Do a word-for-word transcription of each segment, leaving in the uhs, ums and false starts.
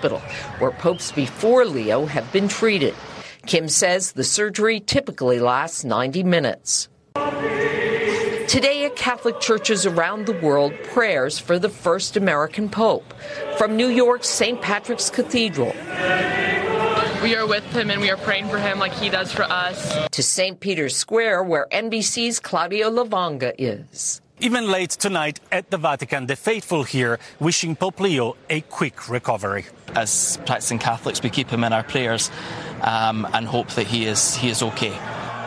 hospital, where popes before Leo have been treated. Kim says the surgery typically lasts ninety minutes. Today at Catholic churches around the world, prayers for the first American pope. From New York's Saint Patrick's Cathedral. We are with him and we are praying for him like he does for us. To Saint Peter's Square, where N B C's Claudio Lavanga is. Even late tonight at the Vatican, the faithful here wishing Pope Leo a quick recovery. As practicing Catholics, we keep him in our prayers um, and hope that he is he is okay.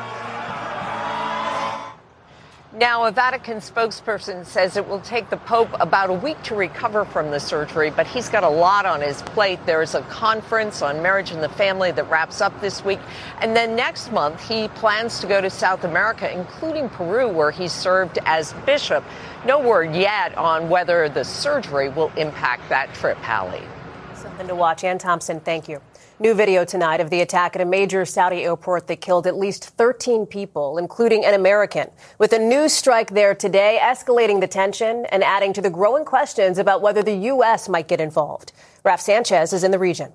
Now, a Vatican spokesperson says it will take the Pope about a week to recover from the surgery, but he's got a lot on his plate. There's a conference on marriage and the family that wraps up this week. And then next month, he plans to go to South America, including Peru, where he served as bishop. No word yet on whether the surgery will impact that trip, Hallie. Something to watch. Ann Thompson, thank you. New video tonight of the attack at a major Saudi airport that killed at least thirteen people, including an American. With a new strike there today, escalating the tension and adding to the growing questions about whether the U S might get involved. Raf Sanchez is in the region.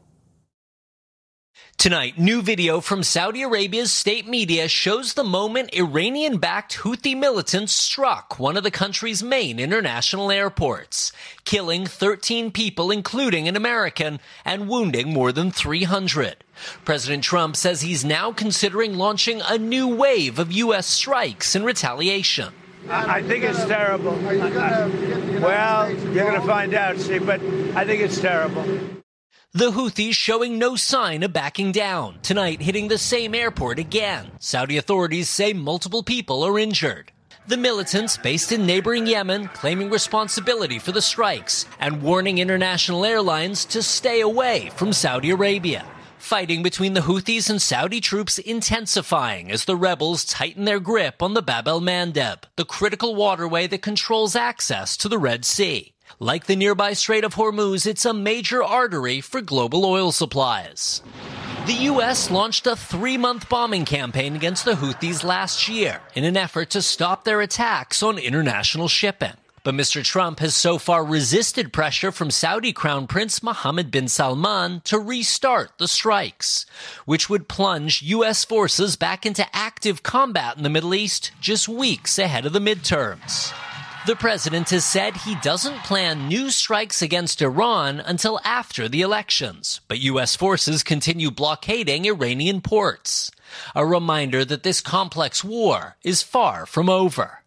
Tonight, new video from Saudi Arabia's state media shows the moment Iranian-backed Houthi militants struck one of the country's main international airports, killing thirteen people, including an American, and wounding more than three hundred. President Trump says he's now considering launching a new wave of U S strikes in retaliation. I think it's terrible. Well, you're going to find out, see, but I think it's terrible. The Houthis showing no sign of backing down, tonight hitting the same airport again. Saudi authorities say multiple people are injured. The militants, based in neighboring Yemen, claiming responsibility for the strikes and warning international airlines to stay away from Saudi Arabia. Fighting between the Houthis and Saudi troops intensifying as the rebels tighten their grip on the Bab el-Mandeb, the critical waterway that controls access to the Red Sea. Like the nearby Strait of Hormuz, it's a major artery for global oil supplies. The U S launched a three-month bombing campaign against the Houthis last year in an effort to stop their attacks on international shipping. But Mister Trump has so far resisted pressure from Saudi Crown Prince Mohammed bin Salman to restart the strikes, which would plunge U S forces back into active combat in the Middle East just weeks ahead of the midterms. The president has said he doesn't plan new strikes against Iran until after the elections, but U S forces continue blockading Iranian ports. A reminder that this complex war is far from over.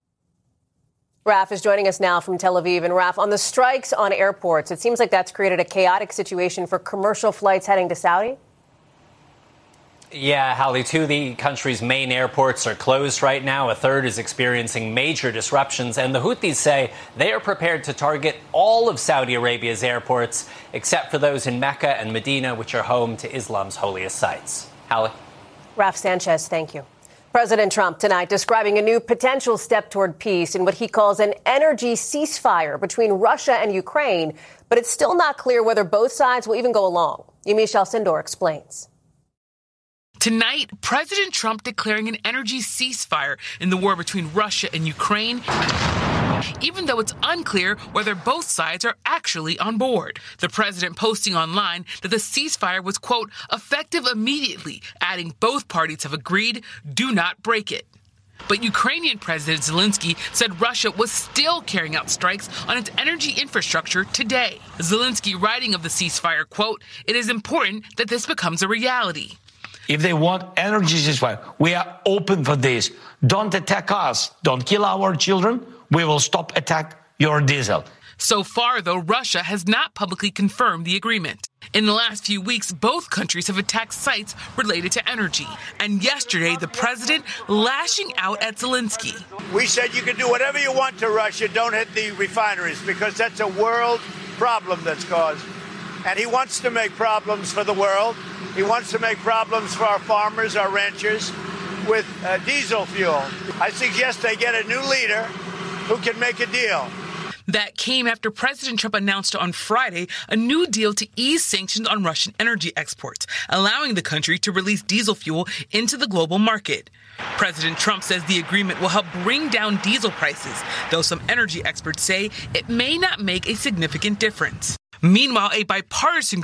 Raf is joining us now from Tel Aviv. And Raf, on the strikes on airports, it seems like that's created a chaotic situation for commercial flights heading to Saudi. Yeah, Hallie, two of the country's main airports are closed right now. A third is experiencing major disruptions. And the Houthis say they are prepared to target all of Saudi Arabia's airports, except for those in Mecca and Medina, which are home to Islam's holiest sites. Hallie. Raf Sanchez, thank you. President Trump tonight describing a new potential step toward peace in what he calls an energy ceasefire between Russia and Ukraine. But it's still not clear whether both sides will even go along. Yamiche Alcindor explains. Tonight, President Trump declaring an energy ceasefire in the war between Russia and Ukraine, even though it's unclear whether both sides are actually on board. The president posting online that the ceasefire was, quote, effective immediately, adding both parties have agreed, do not break it. But Ukrainian President Zelensky said Russia was still carrying out strikes on its energy infrastructure today. Zelensky writing of the ceasefire, quote, it is important that this becomes a reality. If they want energy ceasefire, we are open for this. Don't attack us. Don't kill our children. We will stop attack your diesel. So far, though, Russia has not publicly confirmed the agreement. In the last few weeks, both countries have attacked sites related to energy. And yesterday, the president lashing out at Zelensky. We said you can do whatever you want to Russia. Don't hit the refineries, because that's a world problem that's caused. And he wants to make problems for the world. He wants to make problems for our farmers, our ranchers, with uh, diesel fuel. I suggest they get a new leader who can make a deal. That came after President Trump announced on Friday a new deal to ease sanctions on Russian energy exports, allowing the country to release diesel fuel into the global market. President Trump says the agreement will help bring down diesel prices, though some energy experts say it may not make a significant difference. Meanwhile, a bipartisan